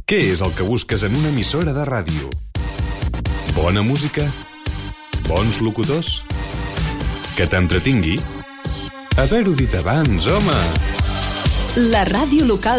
Què és el que busques en una emissora de ràdio? Bona música? Bons locutors? Que t'entretingui? Haver-ho dit abans, home! La ràdio local